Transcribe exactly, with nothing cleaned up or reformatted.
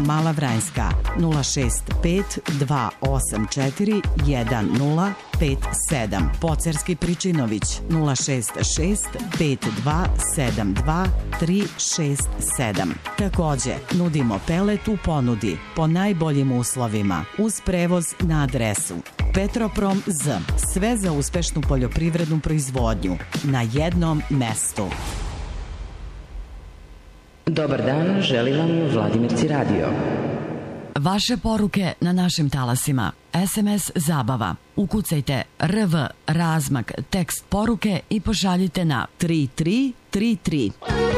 Mala Vranjska nula šest pet dva osam četiri jedan nula pet sedam, Pocerski Pričinović nula šest šest pet dva sedam dva tri šest sedam. Takođe, nudimo pelet u ponudi po najboljim uslovima uz prevoz na adresu Petroprom Z. Sve za uspešnu poljoprivrednu proizvodnju na jednom mestu. Dobar dan, želi vam Vladimirci radio. Vaše poruke na našim talasima. es em es zabava. Ukucajte R V razmak tekst poruke i pošaljite na tri tri tri tri.